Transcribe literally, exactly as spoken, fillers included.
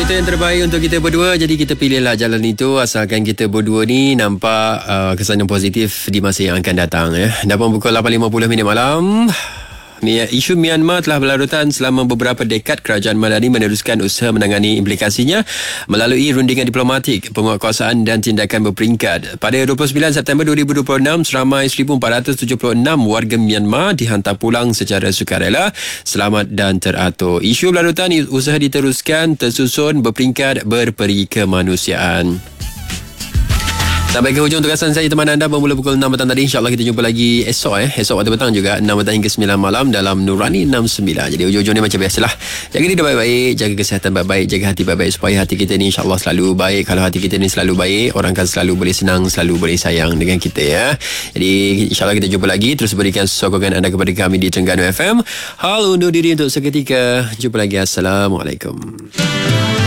itu yang terbaik untuk kita berdua. Jadi kita pilihlah jalan itu, asalkan kita berdua ni nampak uh, kesan yang positif di masa yang akan datang ya. Dah pun pukul lapan lima puluh minit malam. Isu Myanmar telah berlarutan selama beberapa dekad. Kerajaan Madani meneruskan usaha menangani implikasinya melalui rundingan diplomatik, penguatkuasaan dan tindakan berperingkat. Pada dua puluh sembilan September dua ribu dua puluh enam, seramai seribu empat ratus tujuh puluh enam warga Myanmar dihantar pulang secara sukarela, selamat dan teratur. Isu berlarutan usaha diteruskan tersusun berperingkat berperi kemanusiaan. Sampai ke hujung tugasan saya teman anda bermula pukul enam petang tadi. InsyaAllah kita jumpa lagi esok eh. Esok waktu petang juga enam petang hingga sembilan malam dalam Nurani enam puluh sembilan. Jadi hujung-hujung ni macam biasalah. Jaga diri baik-baik, jaga kesihatan baik-baik, jaga hati baik-baik supaya hati kita ni insyaAllah selalu baik. Kalau hati kita ni selalu baik, orang akan selalu boleh senang, selalu boleh sayang dengan kita ya. Jadi insyaAllah kita jumpa lagi. Terus berikan sokongan anda kepada kami di Terengganu F M. Hal undur diri untuk seketika. Jumpa lagi. Assalamualaikum.